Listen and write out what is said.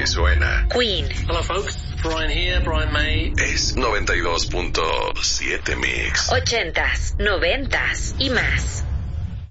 que suena. Queen. Hello folks, Brian here, Brian May. Es 92.7 Mix. 80s, 90s y más.